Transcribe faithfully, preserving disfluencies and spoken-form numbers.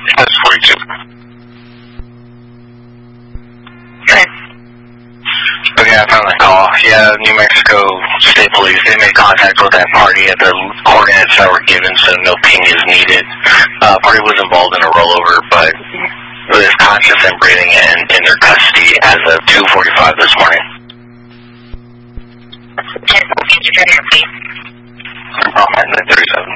That's forty-two. Okay. Okay, I found the call. Yeah, New Mexico State Police, they made contact with that party at the coordinates that were given, so no ping is needed. Uh, party was involved in a rollover, but was conscious and breathing and in their custody as of two forty-five this morning. Can you finish, please? Oh, nine thirty-seven.